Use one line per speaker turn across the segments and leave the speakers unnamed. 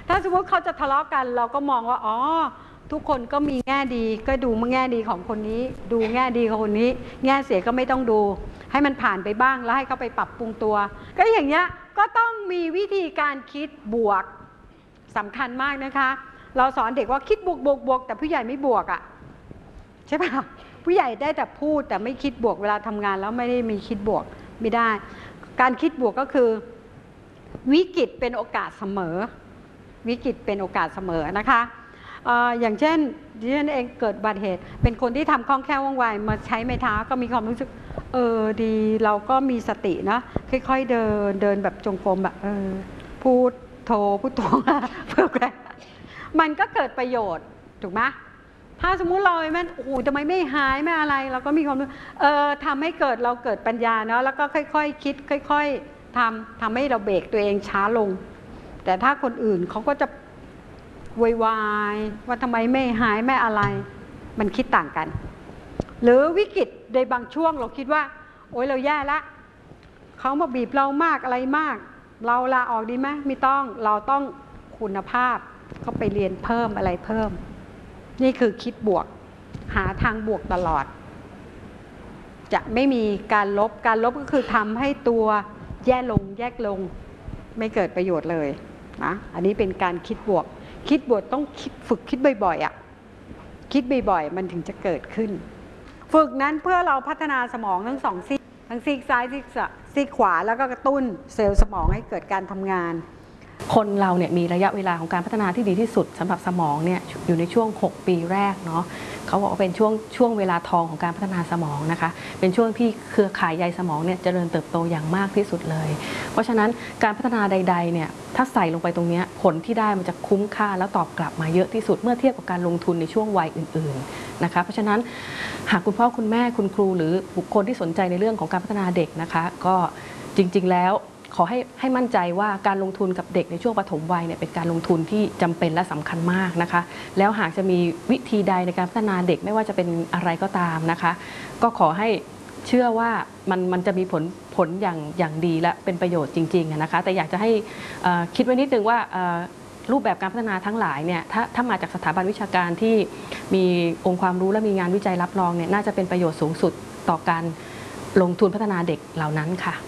ถ้าสมมติเขาจะทะเลาะกันเราก็มองว่าอ๋อทุกคนก็มีแง่ดีก็ดูแง่ดีของคนนี้ดูแง่ดีของคนนี้แง่เสียก็ไม่ต้องดูให้มันผ่านไปบ้างแล้วให้เขาไปปรับปรุงตัวก็อย่างเงี้ยก็ต้องมีวิธีการคิดบวกสำคัญมากนะคะเราสอนเด็กว่าคิดบวกแต่ผู้ใหญ่ไม่บวกอ่ะใช่ป่ะผู้ใหญ่ได้แต่พูดแต่ไม่คิดบวกเวลาทำงานแล้วไม่ได้มีคิดบวกไม่ได้การคิดบวกก็คือวิกฤตเป็นโอกาสเสมอวิกฤตเป็นโอกาสเสมอนะคะอย่างเช่นดิฉันเองเกิดอุบัติเหตุเป็นคนที่ทำคล่องแคล่วว่องไวมาใช้ไม้เท้าก็มีความรู้สึกดีเราก็มีสตินะค่อยๆเดินแบบจงกรมแบบพูดโทเพื่อแกมันก็เกิดประโยชน์ถูกไหมถ้าสมมุติเราโอ้โหทำไมไม่หายไม่อะไรเราก็มีความรู้ทำให้เราเกิดปัญญาเนาะแล้วก็ค่อยๆคิดค่อยๆทำให้เราเบรกตัวเองช้าลงแต่ถ้าคนอื่นเขาก็จะวายว่าทำไมไม่หายไม่อะไรมันคิดต่างกันหรือวิกฤตในบางช่วงเราคิดว่าโอ๊ยเราแย่ละเขามาบีบเรามากอะไรมากเราลาออกดีไหมไม่ต้องเราต้องคุณภาพเขาไปเรียนเพิ่มอะไรเพิ่มนี่คือคิดบวกหาทางบวกตลอดจะไม่มีการลบก็คือทำให้ตัวแย่ลงไม่เกิดประโยชน์เลยนะอันนี้เป็นการคิดบวกต้องฝึกคิดบ่อยๆอ่ะคิดบ่อยๆมันถึงจะเกิดขึ้นฝึกนั้นเพื่อเราพัฒนาสมองทั้งสองซีกทั้งซีกซ้ายซีกขวาแล้วก็กระตุ้นเซลล์สมองให้เกิดการทำงาน
คนเราเนี่ยมีระยะเวลาของการพัฒนาที่ดีที่สุดสำหรับสมองเนี่ยอยู่ในช่วง6 ปีแรกเนาะเขาบอกว่าเป็นช่วงเวลาทองของการพัฒนาสมองนะคะเป็นช่วงที่เครือข่ายใยสมองเนี่ยเจริญเติบโตอย่างมากที่สุดเลยเพราะฉะนั้นการพัฒนาใดๆเนี่ยถ้าใส่ลงไปตรงนี้ผลที่ได้มันจะคุ้มค่าแล้วตอบกลับมาเยอะที่สุดเมื่อเทียบกับการลงทุนในช่วงวัยอื่นๆนะคะเพราะฉะนั้นหากคุณพ่อคุณแม่คุณครูหรือบุคคลที่สนใจในเรื่องของการพัฒนาเด็กนะคะก็จริงๆแล้วขอให้มั่นใจว่าการลงทุนกับเด็กในช่วงปฐมวัยเนี่ยเป็นการลงทุนที่จำเป็นและสำคัญมากนะคะแล้วหากจะมีวิธีใดในการพัฒนาเด็กไม่ว่าจะเป็นอะไรก็ตามนะคะก็ขอให้เชื่อว่ามันจะมีผลอย่างดีและเป็นประโยชน์จริงๆนะคะแต่อยากจะให้คิดไว้นิดนึงว่ารูปแบบการพัฒนาทั้งหลายเนี่ยถ้ามาจากสถาบันวิชาการที่มีองค์ความรู้และมีงานวิจัยรับรองเนี่ยน่าจะเป็นประโยชน์สูงสุดต่อการลงทุนพัฒนาเด็กเหล่านั้นค่ะ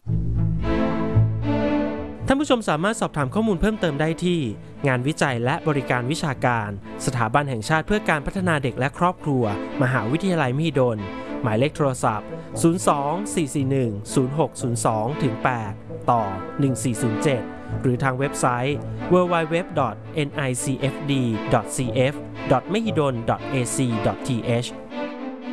ท่านผู้ชมสามารถสอบถามข้อมูลเพิ่มเติมได้ที่งานวิจัยและบริการวิชาการสถาบันแห่งชาติเพื่อการพัฒนาเด็กและครอบครัวมหาวิทยาลัยมหิดลหมายเลขโทรศัพท์02-441-0602-8ต่อ1407หรือทางเว็บไซต์ www.nicfd.cf.mahidol.ac.th